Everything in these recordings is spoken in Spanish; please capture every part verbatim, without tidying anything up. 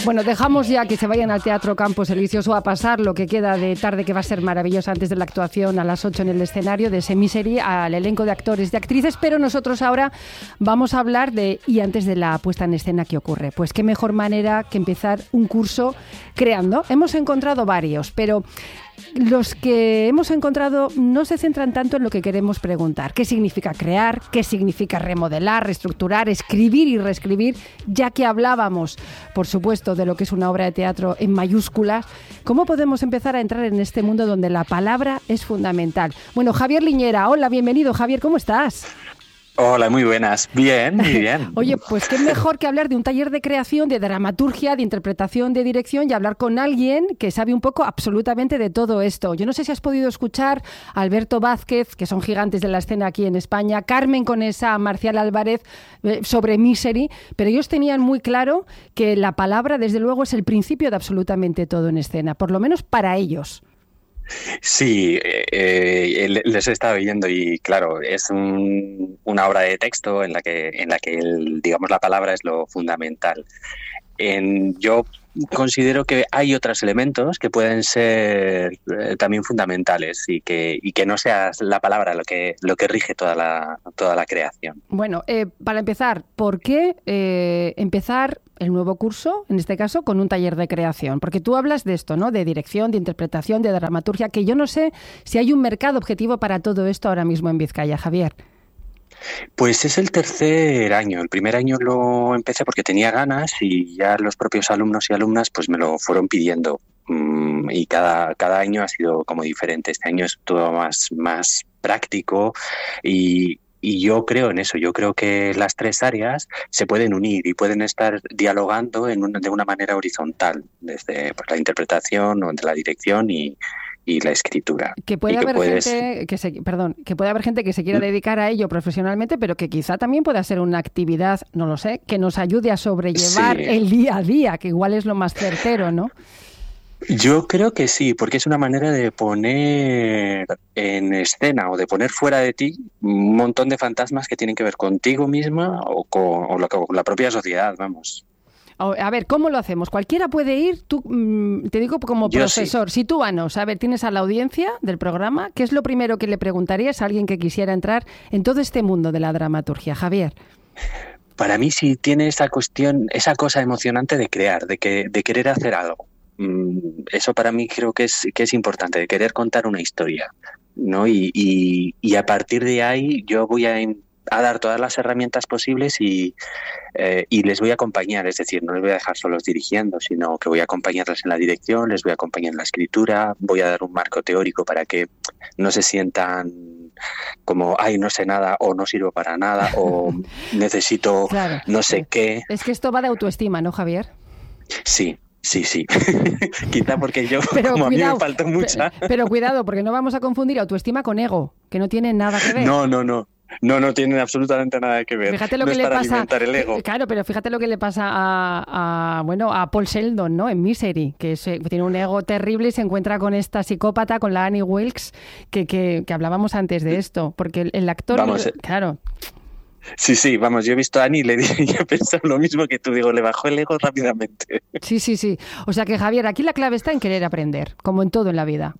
Bueno, dejamos ya que se vayan al Teatro Campos Elíseos o a pasar lo que queda de tarde, que va a ser maravillosa antes de la actuación a las ocho en el escenario de ese Misery, al elenco de actores y actrices, pero nosotros ahora vamos a hablar de, y antes de la puesta en escena, ¿qué ocurre? Pues qué mejor manera que empezar un curso creando. Hemos encontrado varios, pero los que hemos encontrado no se centran tanto en lo que queremos preguntar. ¿Qué significa crear? ¿Qué significa remodelar, reestructurar, escribir y reescribir? Ya que hablábamos, por supuesto, de lo que es una obra de teatro en mayúsculas, ¿cómo podemos empezar a entrar en este mundo donde la palabra es fundamental? Bueno, Javier Liñera, hola, bienvenido. Javier, ¿cómo estás? Hola, muy buenas. Bien, muy bien. Oye, pues qué mejor que hablar de un taller de creación, de dramaturgia, de interpretación, de dirección y hablar con alguien que sabe un poco absolutamente de todo esto. Yo no sé si has podido escuchar a Alberto Vázquez, que son gigantes de la escena aquí en España, Carmen Conesa, Marcial Álvarez, eh, sobre Misery, pero ellos tenían muy claro que la palabra, desde luego, es el principio de absolutamente todo en escena, por lo menos para ellos. Sí, eh, les he estado viendo y claro, es un, una obra de texto en la que, en la que el, digamos, la palabra es lo fundamental. En, yo considero que hay otros elementos que pueden ser eh, también fundamentales y que, y que no sea la palabra lo que, lo que rige toda la, toda la creación. Bueno, eh, para empezar, ¿por qué eh, empezar el nuevo curso, en este caso, con un taller de creación? Porque tú hablas de esto, ¿no? De dirección, de interpretación, de dramaturgia, que yo no sé si hay un mercado objetivo para todo esto ahora mismo en Vizcaya, Javier. Pues es el tercer año. El primer año lo empecé porque tenía ganas y ya los propios alumnos y alumnas pues me lo fueron pidiendo. Mm, y cada, cada año ha sido como diferente. Este año es todo más, más práctico y, y yo creo en eso. Yo creo que las tres áreas se pueden unir y pueden estar dialogando en una, de una manera horizontal, desde pues, la interpretación o de la dirección y y la escritura. Que puede y que haber puedes... gente que se, perdón, que puede haber gente que se quiera dedicar a ello profesionalmente, pero que quizá también pueda ser una actividad, no lo sé, que nos ayude a sobrellevar sí. el día a día, que igual es lo más certero, ¿no? Yo creo que sí, porque es una manera de poner en escena o de poner fuera de ti un montón de fantasmas que tienen que ver contigo misma o con, o la, con la propia sociedad, vamos. A ver, ¿cómo lo hacemos? Cualquiera puede ir, tú, te digo como Yo profesor, sí. Si tú, Anos, a ver, tienes a la audiencia del programa, ¿qué es lo primero que le preguntarías a alguien que quisiera entrar en todo este mundo de la dramaturgia, Javier? Para mí sí tiene esa cuestión, esa cosa emocionante de crear, de que de querer hacer algo. Eso para mí creo que es que es importante, de querer contar una historia, ¿no? Y, y, y a partir de ahí yo voy a a dar todas las herramientas posibles y, eh, y les voy a acompañar, es decir, no les voy a dejar solos dirigiendo, sino que voy a acompañarles en la dirección, les voy a acompañar en la escritura, voy a dar un marco teórico para que no se sientan como, ay, no sé nada, o no sirvo para nada, o necesito claro. no sé qué. Es que esto va de autoestima, ¿no, Javier? Sí. Sí, sí. Quizá porque yo, pero como cuidado, a mí me faltó mucha. Pero, pero cuidado, porque no vamos a confundir autoestima con ego, que no tiene nada que ver. No, no, no. No, no tienen absolutamente nada que ver. Fíjate lo no que es le para pasa, alimentar el ego. Claro, pero fíjate lo que le pasa a, a bueno, a Paul Sheldon, ¿no? En Misery, que se, tiene un ego terrible y se encuentra con esta psicópata, con la Annie Wilkes, que, que, que hablábamos antes de esto, porque el, el actor, Vamos, claro. Sí, sí, vamos, yo he visto a Annie y le dije, yo he pensado lo mismo que tú, digo, le bajó el ego rápidamente. Sí, sí, sí. O sea que, Javier, aquí la clave está en querer aprender, como en todo en la vida.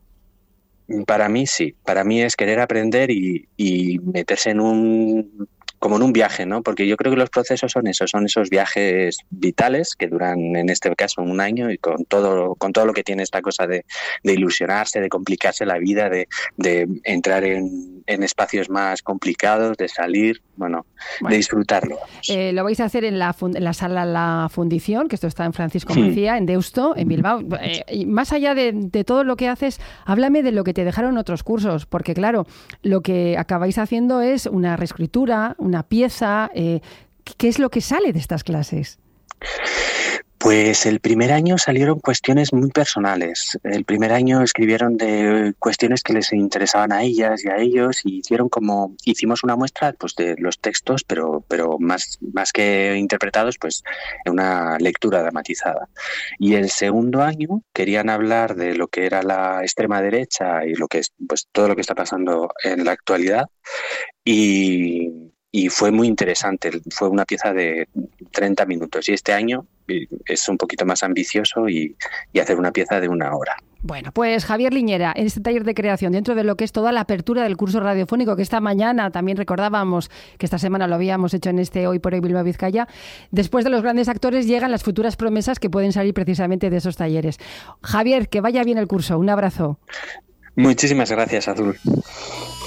Para mí sí, para mí es querer aprender y, y meterse en un, como en un viaje, ¿no? Porque yo creo que los procesos son esos, son esos viajes vitales que duran, en este caso, un año y con todo, con todo lo que tiene esta cosa de, de ilusionarse, de complicarse la vida, de, de entrar en, en espacios más complicados, de salir, bueno, bueno de disfrutarlo. Eh, lo vais a hacer en la, fund- en la sala La Fundición, que esto está en Francisco Macía, hmm. en Deusto, en Bilbao. Eh, y más allá de, de todo lo que haces, háblame de lo que te dejaron otros cursos, porque claro, lo que acabáis haciendo es una reescritura, una pieza. Eh, ¿Qué es lo que sale de estas clases? Pues el primer año salieron cuestiones muy personales. El primer año escribieron de cuestiones que les interesaban a ellas y a ellos y hicieron como hicimos una muestra pues de los textos, pero pero más más que interpretados, pues una lectura dramatizada. Y el segundo año querían hablar de lo que era la extrema derecha y lo que es pues todo lo que está pasando en la actualidad y y fue muy interesante. Fue una pieza de treinta minutos y este año es un poquito más ambicioso y, y hacer una pieza de una hora. Bueno, pues Javier Liñera, en este taller de creación, dentro de lo que es toda la apertura del curso radiofónico, que esta mañana también recordábamos, que esta semana lo habíamos hecho en este Hoy por Hoy Bilbao Vizcaya, después de los grandes actores llegan las futuras promesas que pueden salir precisamente de esos talleres. Javier, que vaya bien el curso, un abrazo. Muchísimas gracias, Azul.